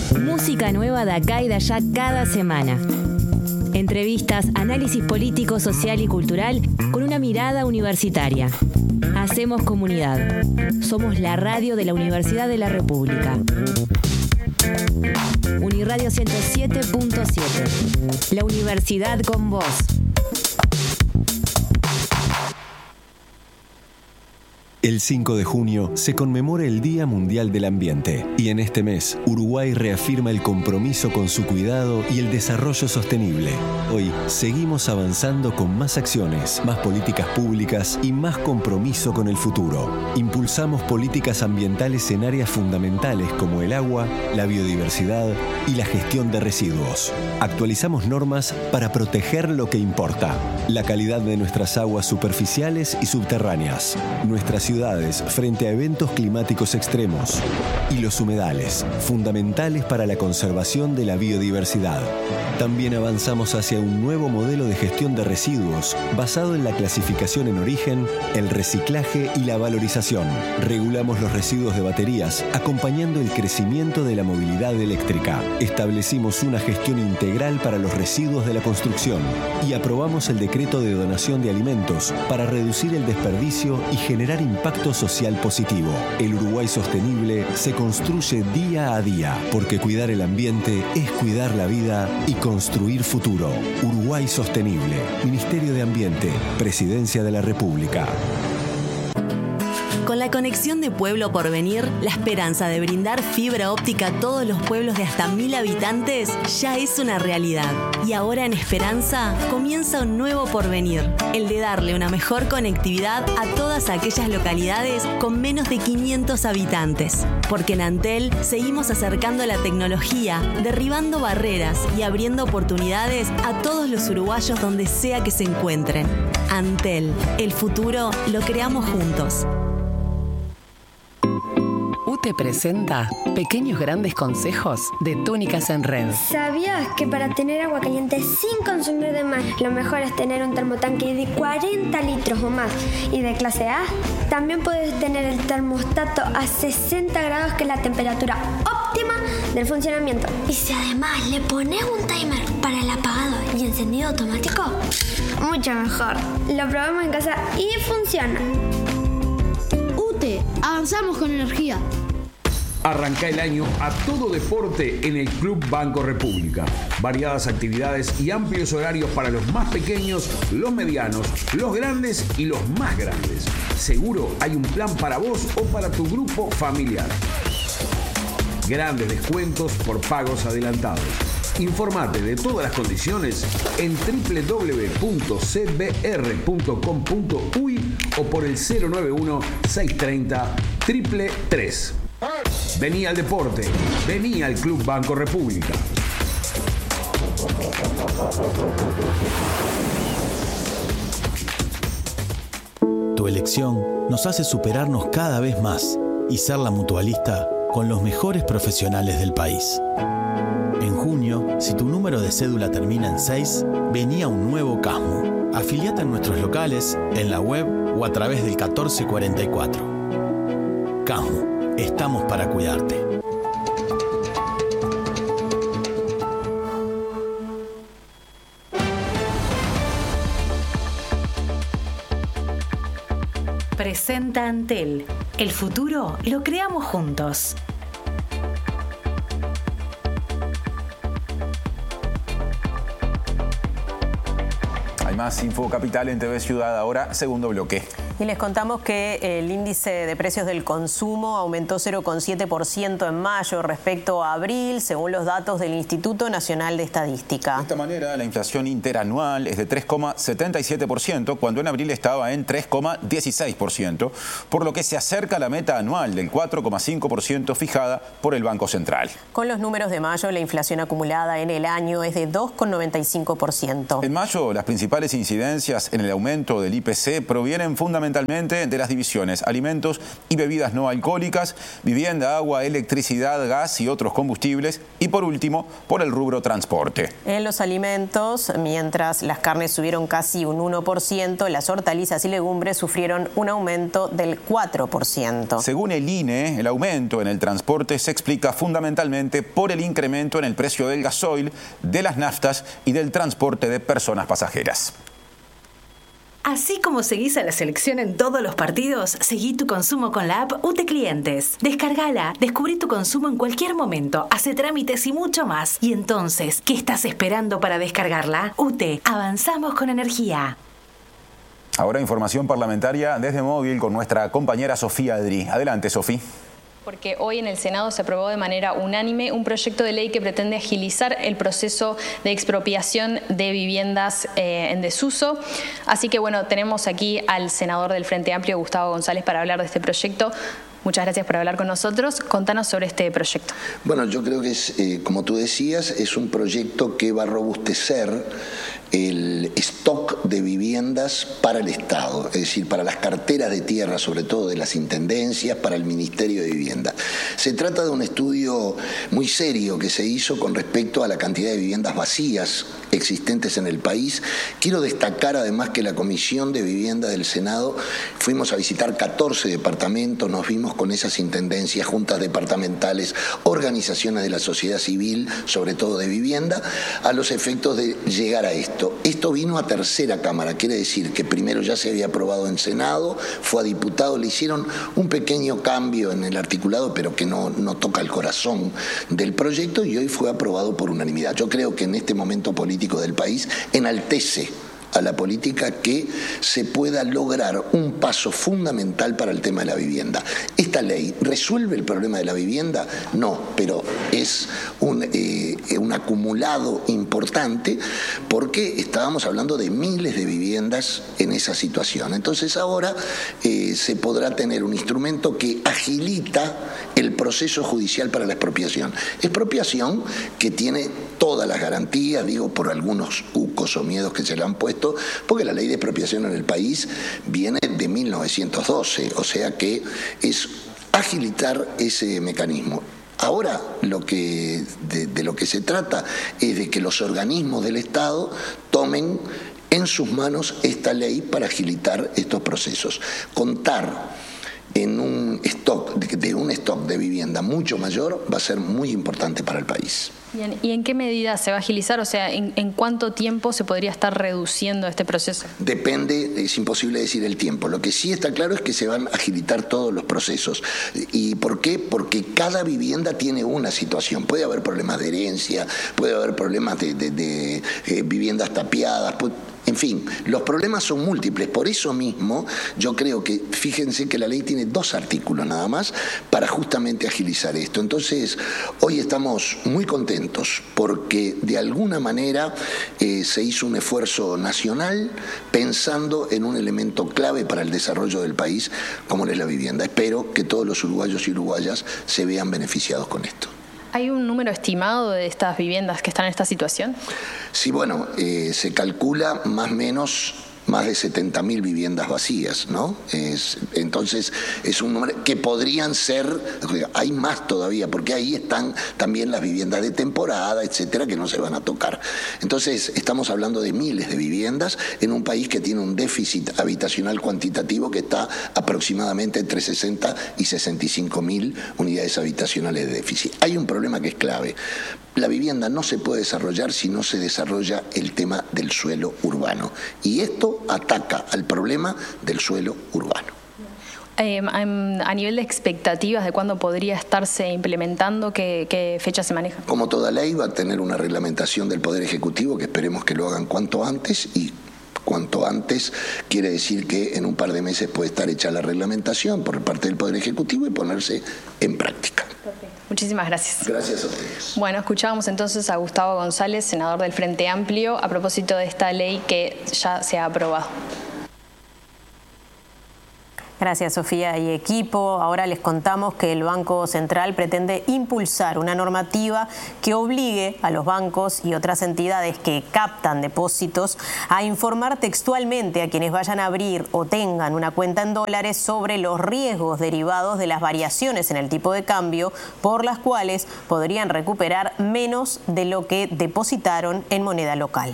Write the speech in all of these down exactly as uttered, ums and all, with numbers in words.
Música nueva de acá y de allá cada semana. Entrevistas, análisis político, social y cultural con una mirada universitaria. Hacemos comunidad. Somos la radio de la Universidad de la República. Uniradio ciento siete punto siete. La universidad con vos. El cinco de junio se conmemora el Día Mundial del Ambiente y en este mes Uruguay reafirma el compromiso con su cuidado y el desarrollo sostenible. Hoy seguimos avanzando con más acciones, más políticas públicas y más compromiso con el futuro. Impulsamos políticas ambientales en áreas fundamentales como el agua, la biodiversidad y la gestión de residuos. Actualizamos normas para proteger lo que importa: la calidad de nuestras aguas superficiales y subterráneas, nuestras ciudades frente a eventos climáticos extremos y los humedales, fundamentales para la conservación de la biodiversidad. También avanzamos hacia un nuevo modelo de gestión de residuos basado en la clasificación en origen, el reciclaje y la valorización. Regulamos los residuos de baterías, acompañando el crecimiento de la movilidad eléctrica. Establecimos una gestión integral para los residuos de la construcción y aprobamos el decreto de donación de alimentos para reducir el desperdicio y generar impacto social positivo. El Uruguay sostenible se construye día a día, porque cuidar el ambiente es cuidar la vida y construir futuro. Uruguay sostenible. Ministerio de Ambiente. Presidencia de la República. Con la conexión de Pueblo Porvenir, la esperanza de brindar fibra óptica a todos los pueblos de hasta mil habitantes ya es una realidad. Y ahora en Esperanza comienza un nuevo porvenir, el de darle una mejor conectividad a todas aquellas localidades con menos de quinientos habitantes. Porque en Antel seguimos acercando la tecnología, derribando barreras y abriendo oportunidades a todos los uruguayos donde sea que se encuentren. Antel, el futuro lo creamos juntos. U T E presenta Pequeños Grandes Consejos de Túnicas en Red. ¿Sabías que para tener agua caliente sin consumir de más, lo mejor es tener un termotanque de cuarenta litros o más y de clase A? También puedes tener el termostato a sesenta grados, que es la temperatura óptima del funcionamiento. Y si además le pones un timer para el apagado y encendido automático, mucho mejor. Lo probamos en casa y funciona. U T E, avanzamos con energía. Arranca el año a todo deporte en el Club Banco República. Variadas actividades y amplios horarios para los más pequeños, los medianos, los grandes y los más grandes. Seguro hay un plan para vos o para tu grupo familiar. Grandes descuentos por pagos adelantados. Informate de todas las condiciones en doble u doble u doble u punto c b r punto com punto u y o por el cero nueve uno, seis tres cero, tres tres tres. Vení al deporte, vení al Club Banco República. Tu elección nos hace superarnos cada vez más y ser la mutualista con los mejores profesionales del país. En junio, si tu número de cédula termina en seis, vení a un nuevo Casmu. Afiliate en nuestros locales, en la web o a través del catorce cuarenta y cuatro. Casmu, estamos para cuidarte. Presenta Antel. El futuro lo creamos juntos. Hay más Info Capital en T V Ciudad, ahora segundo bloque. Y les contamos que el índice de precios del consumo aumentó cero coma siete por ciento en mayo respecto a abril, según los datos del Instituto Nacional de Estadística. De esta manera, la inflación interanual es de tres coma setenta y siete por ciento, cuando en abril estaba en tres coma dieciséis por ciento, por lo que se acerca a la meta anual del cuatro coma cinco por ciento fijada por el Banco Central. Con los números de mayo, la inflación acumulada en el año es de dos coma noventa y cinco por ciento. En mayo, las principales incidencias en el aumento del I P C provienen fundamentalmente fundamentalmente de las divisiones alimentos y bebidas no alcohólicas, vivienda, agua, electricidad, gas y otros combustibles, y por último, por el rubro transporte. En los alimentos, mientras las carnes subieron casi un uno por ciento, las hortalizas y legumbres sufrieron un aumento del cuatro por ciento. Según el I N E, el aumento en el transporte se explica fundamentalmente por el incremento en el precio del gasoil, de las naftas y del transporte de personas pasajeras. Así como seguís a la selección en todos los partidos, seguí tu consumo con la app U T E Clientes. Descárgala, descubrí tu consumo en cualquier momento, hace trámites y mucho más. Y entonces, ¿qué estás esperando para descargarla? U T E, avanzamos con energía. Ahora información parlamentaria desde móvil con nuestra compañera Sofía Adri. Adelante, Sofía. Porque hoy en el Senado se aprobó de manera unánime un proyecto de ley que pretende agilizar el proceso de expropiación de viviendas eh, en desuso. Así que bueno, tenemos aquí al senador del Frente Amplio, Gustavo González, para hablar de este proyecto. Muchas gracias por hablar con nosotros. Contanos sobre este proyecto. Bueno, yo creo que es, eh, como tú decías, es un proyecto que va a robustecer el stock de viviendas para el Estado, es decir, para las carteras de tierra, sobre todo de las intendencias, para el Ministerio de Vivienda. Se trata de un estudio muy serio que se hizo con respecto a la cantidad de viviendas vacías existentes en el país. Quiero destacar además que la Comisión de Vivienda del Senado fuimos a visitar catorce departamentos, nos vimos con esas intendencias, juntas departamentales, organizaciones de la sociedad civil, sobre todo de vivienda, a los efectos de llegar a esto. Esto vino a tercera cámara, quiere decir que primero ya se había aprobado en Senado, fue a diputado, le hicieron un pequeño cambio en el articulado, pero que no, no toca el corazón del proyecto, y hoy fue aprobado por unanimidad. Yo creo que en este momento político del país enaltece a la política que se pueda lograr un paso fundamental para el tema de la vivienda. ¿Esta ley resuelve el problema de la vivienda? No, pero es un, eh, un acumulado importante porque estábamos hablando de miles de viviendas en esa situación. Entonces ahora eh, se podrá tener un instrumento que agilita el proceso judicial para la expropiación. Expropiación que tiene todas las garantías, digo, por algunos ucos o miedos que se le han puesto, porque la ley de expropiación en el país viene de mil novecientos doce, o sea que es agilitar ese mecanismo. Ahora lo que, de, de lo que se trata es de que los organismos del Estado tomen en sus manos esta ley para agilitar estos procesos. Contar en un stock, de un stock de vivienda mucho mayor va a ser muy importante para el país. Bien, ¿y en qué medida se va a agilizar? O sea, ¿en, en cuánto tiempo se podría estar reduciendo este proceso? Depende, es imposible decir el tiempo. Lo que sí está claro es que se van a agilitar todos los procesos. ¿Y por qué? Porque cada vivienda tiene una situación. Puede haber problemas de herencia, puede haber problemas de, de, de eh, viviendas tapiadas, puede, en fin, los problemas son múltiples. Por eso mismo yo creo que, fíjense que la ley tiene dos artículos nada más para justamente agilizar esto. Entonces, hoy estamos muy contentos porque de alguna manera eh, se hizo un esfuerzo nacional pensando en un elemento clave para el desarrollo del país como es la vivienda. Espero que todos los uruguayos y uruguayas se vean beneficiados con esto. ¿Hay un número estimado de estas viviendas que están en esta situación? Sí, bueno, eh, se calcula más o menos más de setenta mil viviendas vacías, ¿no? Es, entonces, es un número que podrían ser, hay más todavía, porque ahí están también las viviendas de temporada, etcétera, que no se van a tocar. Entonces, estamos hablando de miles de viviendas en un país que tiene un déficit habitacional cuantitativo que está aproximadamente entre sesenta y sesenta y cinco mil unidades habitacionales de déficit. Hay un problema que es clave. La vivienda no se puede desarrollar si no se desarrolla el tema del suelo urbano. Y esto ataca al problema del suelo urbano. Eh, a nivel de expectativas de cuándo podría estarse implementando, ¿qué, qué fecha se maneja? Como toda ley va a tener una reglamentación del Poder Ejecutivo que esperemos que lo hagan cuanto antes, y cuanto antes quiere decir que en un par de meses puede estar hecha la reglamentación por parte del Poder Ejecutivo y ponerse en práctica. Perfecto. Muchísimas gracias. Gracias a ustedes. Bueno, escuchábamos entonces a Gustavo González, senador del Frente Amplio, a propósito de esta ley que ya se ha aprobado. Gracias, Sofía y equipo. Ahora les contamos que el Banco Central pretende impulsar una normativa que obligue a los bancos y otras entidades que captan depósitos a informar textualmente a quienes vayan a abrir o tengan una cuenta en dólares sobre los riesgos derivados de las variaciones en el tipo de cambio, por las cuales podrían recuperar menos de lo que depositaron en moneda local.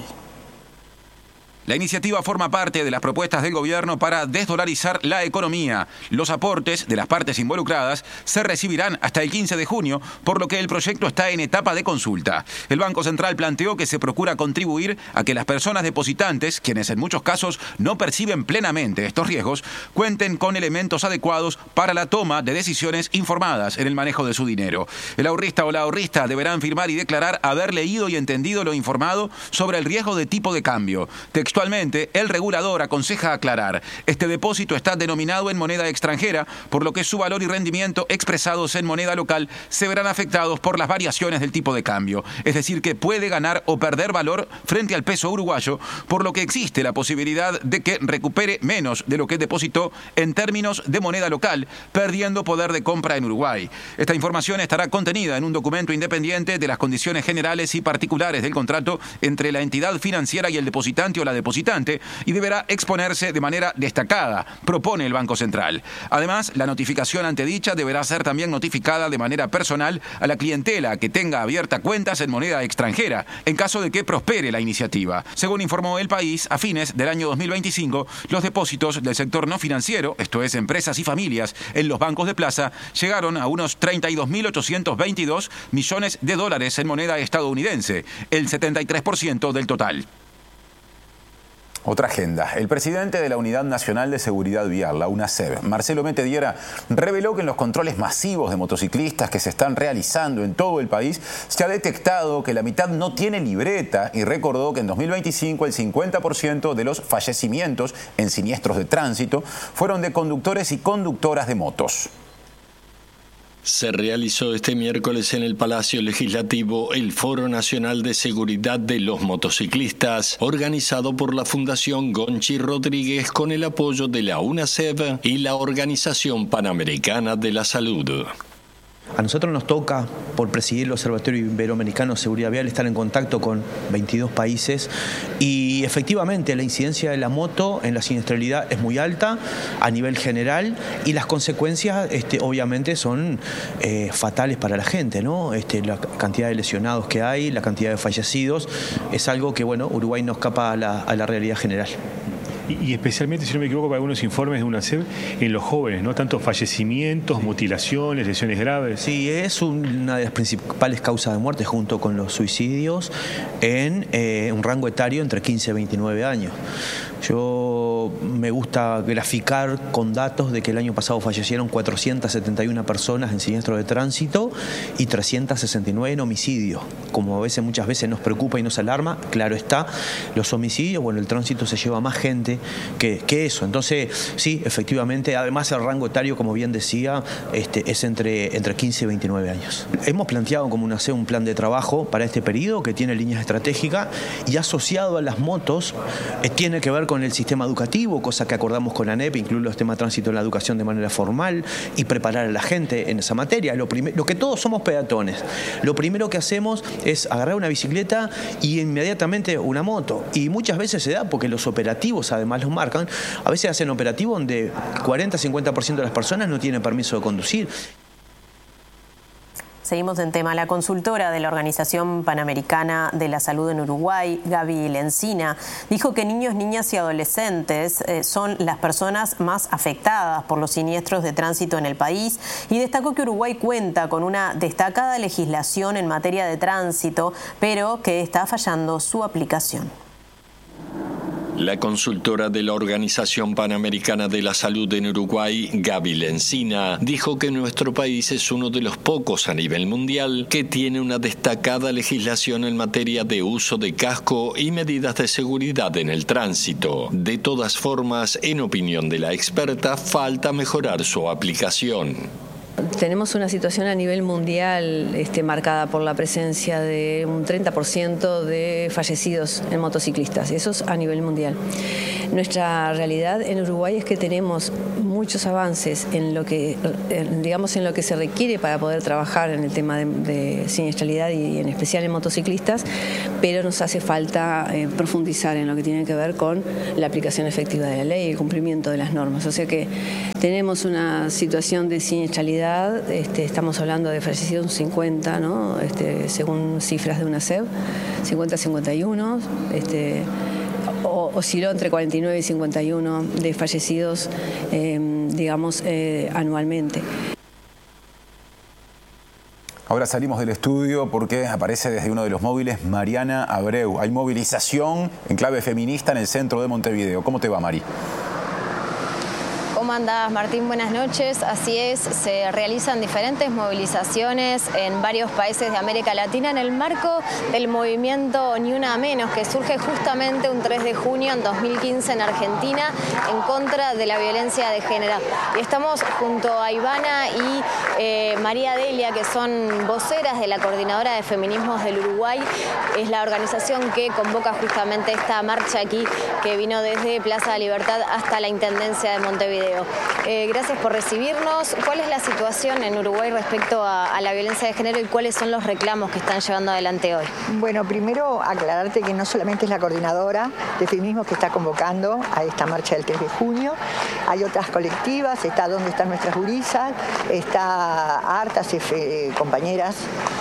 La iniciativa forma parte de las propuestas del gobierno para desdolarizar la economía. Los aportes de las partes involucradas se recibirán hasta el quince de junio, por lo que el proyecto está en etapa de consulta. El Banco Central planteó que se procura contribuir a que las personas depositantes, quienes en muchos casos no perciben plenamente estos riesgos, cuenten con elementos adecuados para la toma de decisiones informadas en el manejo de su dinero. El ahorrista o la ahorrista deberán firmar y declarar haber leído y entendido lo informado sobre el riesgo de tipo de cambio. Actualmente, el regulador aconseja aclarar: este depósito está denominado en moneda extranjera, por lo que su valor y rendimiento expresados en moneda local se verán afectados por las variaciones del tipo de cambio. Es decir, que puede ganar o perder valor frente al peso uruguayo, por lo que existe la posibilidad de que recupere menos de lo que depositó en términos de moneda local, perdiendo poder de compra en Uruguay. Esta información estará contenida en un documento independiente de las condiciones generales y particulares del contrato entre la entidad financiera y el depositante o la depositante, y deberá exponerse de manera destacada, propone el Banco Central. Además, la notificación ante dicha deberá ser también notificada de manera personal a la clientela que tenga abierta cuentas en moneda extranjera, en caso de que prospere la iniciativa. Según informó El País, a fines del año dos mil veinticinco, los depósitos del sector no financiero, esto es, empresas y familias, en los bancos de plaza, llegaron a unos treinta y dos mil ochocientos veintidós millones de dólares en moneda estadounidense, el setenta y tres por ciento del total. Otra agenda. El presidente de la Unidad Nacional de Seguridad Vial, la UNASEV, Marcelo Metediera, reveló que en los controles masivos de motociclistas que se están realizando en todo el país se ha detectado que la mitad no tiene libreta, y recordó que en dos mil veinticinco el cincuenta por ciento de los fallecimientos en siniestros de tránsito fueron de conductores y conductoras de motos. Se realizó este miércoles en el Palacio Legislativo el Foro Nacional de Seguridad de los Motociclistas, organizado por la Fundación Gonchi Rodríguez con el apoyo de la UNASEV y la Organización Panamericana de la Salud. A nosotros nos toca, por presidir el Observatorio Iberoamericano de Seguridad Vial, estar en contacto con veintidós países, y efectivamente la incidencia de la moto en la siniestralidad es muy alta a nivel general, y las consecuencias este, obviamente son eh, fatales para la gente, ¿no? Este, la cantidad de lesionados que hay, la cantidad de fallecidos, es algo que, bueno, Uruguay no escapa a la, a la realidad general. Y, y especialmente, si no me equivoco, para algunos informes de UNASEV, en los jóvenes, ¿no? Tanto fallecimientos, mutilaciones, lesiones graves. Sí, es una de las principales causas de muerte junto con los suicidios en eh, un rango etario entre quince y veintinueve años. Yo me gusta graficar con datos de que el año pasado fallecieron cuatrocientas setenta y una personas en siniestros de tránsito y trescientas sesenta y nueve en homicidios. Como a veces, muchas veces nos preocupa y nos alarma, claro está, los homicidios, bueno, el tránsito se lleva más gente que, que eso. Entonces, sí, efectivamente, además el rango etario, como bien decía, este, es entre, entre quince y veintinueve años. Hemos planteado como UNASEV un plan de trabajo para este periodo que tiene líneas estratégicas, y asociado a las motos eh, tiene que ver con con el sistema educativo, cosa que acordamos con ANEP, incluir los temas de tránsito en la educación de manera formal y preparar a la gente en esa materia. Lo, lo que todos somos peatones. Lo primero que hacemos es agarrar una bicicleta y inmediatamente una moto. Y muchas veces se da porque los operativos además los marcan. A veces hacen operativos donde cuarenta a cincuenta por ciento de las personas no tienen permiso de conducir. Seguimos en tema. La consultora de la Organización Panamericana de la Salud en Uruguay, Gaby Lencina, dijo que niños, niñas y adolescentes eh, son las personas más afectadas por los siniestros de tránsito en el país, y destacó que Uruguay cuenta con una destacada legislación en materia de tránsito, pero que está fallando su aplicación. La consultora de la Organización Panamericana de la Salud en Uruguay, Gaby Lencina, dijo que nuestro país es uno de los pocos a nivel mundial que tiene una destacada legislación en materia de uso de casco y medidas de seguridad en el tránsito. De todas formas, en opinión de la experta, falta mejorar su aplicación. Tenemos una situación a nivel mundial este, marcada por la presencia de un treinta por ciento de fallecidos en motociclistas, eso es a nivel mundial. Nuestra realidad en Uruguay es que tenemos muy muchos avances en lo que, en, digamos, en lo que se requiere para poder trabajar en el tema de, de siniestralidad y en especial en motociclistas, pero nos hace falta eh, profundizar en lo que tiene que ver con la aplicación efectiva de la ley y el cumplimiento de las normas. O sea que tenemos una situación de siniestralidad, este, estamos hablando de fallecidos cincuenta, ¿no? Este, según cifras de UNACEF, cincuenta a cincuenta y uno, este, osciló entre cuarenta y nueve y cincuenta y uno de fallecidos, eh, digamos, eh, anualmente. Ahora salimos del estudio porque aparece desde uno de los móviles Mariana Abreu. Hay movilización en clave feminista en el centro de Montevideo. ¿Cómo te va, Mari? ¿Cómo andás, Martín? Buenas noches. Así es, se realizan diferentes movilizaciones en varios países de América Latina en el marco del movimiento Ni Una Menos, que surge justamente un tres de junio en dos mil quince en Argentina en contra de la violencia de género. Y estamos junto a Ivana y eh, María Delia, que son voceras de la Coordinadora de Feminismos del Uruguay. Es la organización que convoca justamente esta marcha aquí, que vino desde Plaza Libertad hasta la Intendencia de Montevideo. Eh, gracias por recibirnos. ¿Cuál es la situación en Uruguay respecto a, a la violencia de género y cuáles son los reclamos que están llevando adelante hoy? Bueno, primero aclararte que no solamente es la Coordinadora de Feminismos que está convocando a esta marcha del tres de junio, hay otras colectivas, está Donde Están Nuestras Gurisas, está hartas eh, compañeras,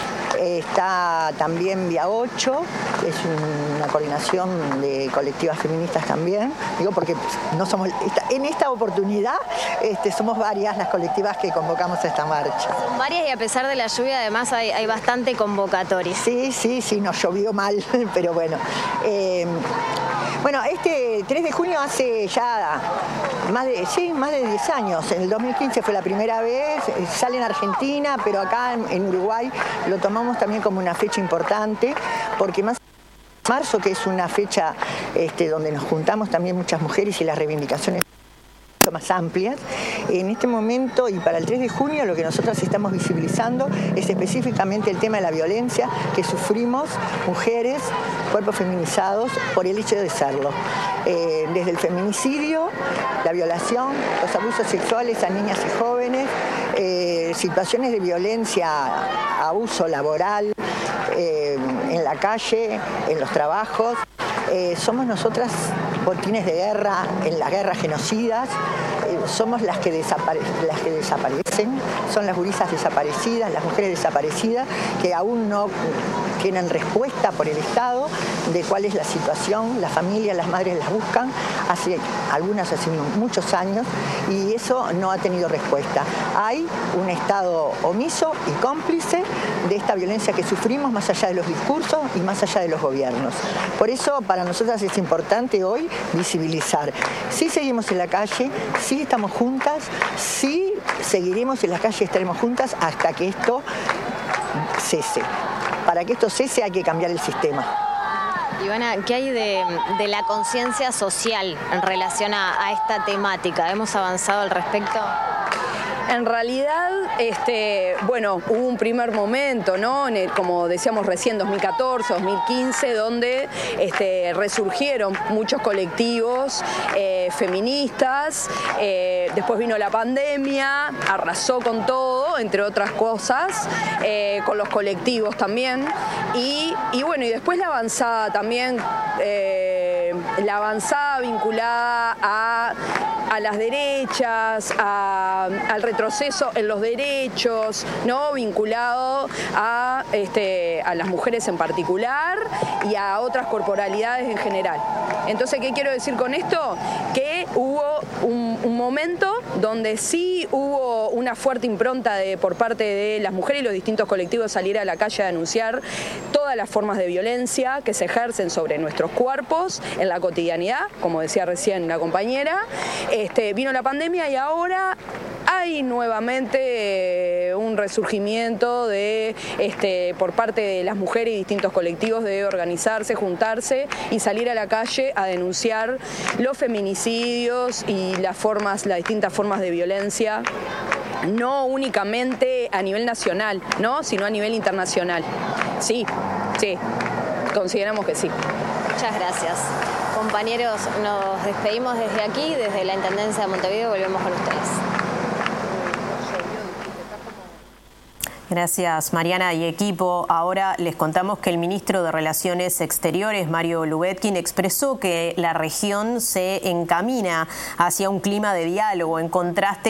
está también Vía ocho, es una coordinación de colectivas feministas también, digo porque no somos, en esta oportunidad este, somos varias las colectivas que convocamos a esta marcha. Son varias y a pesar de la lluvia además hay, hay bastante convocatoria. Sí, sí, sí, nos llovió mal, pero bueno. Eh, Bueno, este tres de junio hace ya más de, sí, más de diez años. En el dos mil quince fue la primera vez, sale en Argentina, pero acá en, en Uruguay lo tomamos también como una fecha importante, porque más marzo, que es una fecha este, donde nos juntamos también muchas mujeres y las reivindicaciones más amplias. En este momento y para el tres de junio lo que nosotros estamos visibilizando es específicamente el tema de la violencia que sufrimos mujeres, cuerpos feminizados, por el hecho de serlo. Eh, desde el feminicidio, la violación, los abusos sexuales a niñas y jóvenes, eh, situaciones de violencia, abuso laboral, eh, en la calle, en los trabajos. Eh, somos nosotras botines de guerra en las guerras genocidas, eh, somos las que, desapare las que desaparecen, son las gurisas desaparecidas, las mujeres desaparecidas que aún no tienen respuesta por el Estado de cuál es la situación, las familias, las madres las buscan, hace algunas hace muchos años y eso no ha tenido respuesta. Hay un Estado omiso y cómplice de esta violencia que sufrimos más allá de los discursos y más allá de los gobiernos. Por eso para nosotras es importante hoy visibilizar. Sí seguimos en la calle, sí estamos juntas, sí seguiremos en la calle, estaremos juntas hasta que esto cese. Para que esto cese hay que cambiar el sistema. Ivana, ¿qué hay de, de la conciencia social en relación a, a esta temática? ¿Hemos avanzado al respecto? En realidad, este, bueno, hubo un primer momento, ¿no? En el, como decíamos recién, dos mil catorce, dos mil quince, donde este, resurgieron muchos colectivos eh, feministas. Eh, después vino la pandemia, arrasó con todo, entre otras cosas, eh, con los colectivos también. Y, y bueno, y después la avanzada también, eh, la avanzada vinculada a, a las derechas, a, al retroceso en los derechos, ¿no? Vinculado a, este, a las mujeres en particular y a otras corporalidades en general. Entonces, ¿qué quiero decir con esto? Que hubo un, un momento donde sí hubo una fuerte impronta de, por parte de las mujeres y los distintos colectivos salir a la calle a denunciar todas las formas de violencia que se ejercen sobre nuestros cuerpos en la cotidianidad, como decía recién la compañera. Este, vino la pandemia y ahora hay nuevamente un resurgimiento de, este, por parte de las mujeres y distintos colectivos de organizarse, juntarse y salir a la calle a denunciar los feminicidios y las formas, las distintas formas de violencia, no únicamente a nivel nacional, ¿no? Sino a nivel internacional. Sí, sí, consideramos que sí. Muchas gracias. compañeros, nos despedimos desde aquí, desde la Intendencia de Montevideo, volvemos con ustedes. Gracias, Mariana y equipo. Ahora les contamos que el ministro de Relaciones Exteriores, Mario Lubetkin, expresó que la región se encamina hacia un clima de diálogo en contraste